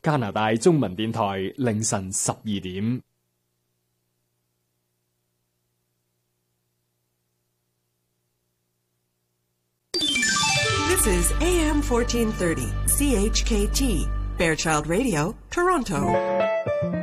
加拿大中文電台凌晨12點。 This is AM 1430, CHKT, Fairchild Radio, Toronto.